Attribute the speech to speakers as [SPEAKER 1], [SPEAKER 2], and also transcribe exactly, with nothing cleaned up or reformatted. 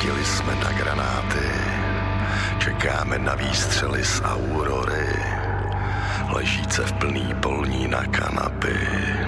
[SPEAKER 1] Zapomněli jsme na granáty, čekáme na výstřely z Aurory, ležíce v plný polní na kanapy.